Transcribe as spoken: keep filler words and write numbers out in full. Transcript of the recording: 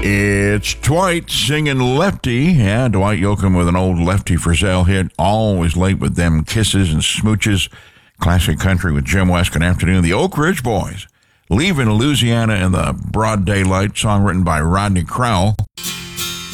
It's Dwight singing Lefty. Yeah, Dwight Yoakam with an old Lefty Frizzell hit. Always late with them kisses and smooches. Classic country with Jim West. Good afternoon. The Oak Ridge Boys. Leaving Louisiana in the broad daylight. Song written by Rodney Crowell.